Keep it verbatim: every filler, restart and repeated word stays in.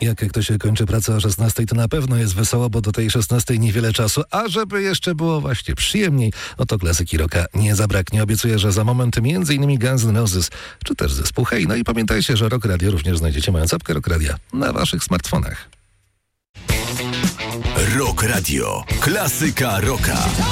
Jak ktoś kończy pracę o szesnastej, to na pewno jest wesoło, bo do tej szesnastej niewiele czasu, a żeby jeszcze było właśnie przyjemniej, no to klasyki rocka nie zabraknie. Obiecuję, że za moment między innymi Guns N' Roses, czy też zespół Hej. No i pamiętajcie, że Rock Radio również znajdziecie mając apkę Rock Radia na waszych smartfonach. Rock Radio. Klasyka rocka.